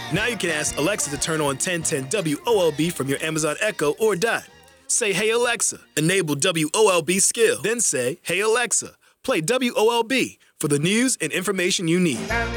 Now you can ask Alexa to turn on 1010 WOLB from your Amazon Echo or Dot. Say, "Hey Alexa," enable WOLB skill. Then say, "Hey Alexa, play WOLB for the news and information you need."